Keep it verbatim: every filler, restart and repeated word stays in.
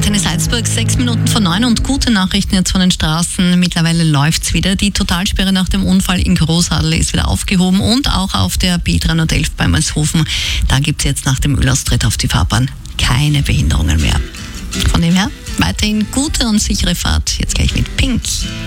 Antenne Salzburg, sechs Minuten vor neun und gute Nachrichten jetzt von den Straßen. Mittlerweile läuft's wieder. Die Totalsperre nach dem Unfall in Großadl ist wieder aufgehoben und auch auf der B dreihundertelf bei Malshofen. Da gibt's jetzt nach dem Ölaustritt auf die Fahrbahn keine Behinderungen mehr. Von dem her weiterhin gute und sichere Fahrt. Jetzt gleich mit Pink.